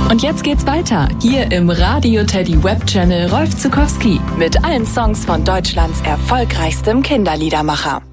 Und jetzt geht's weiter, hier im Radio Teddy Web Channel Rolf Zukowski mit allen Songs von Deutschlands erfolgreichstem Kinderliedermacher.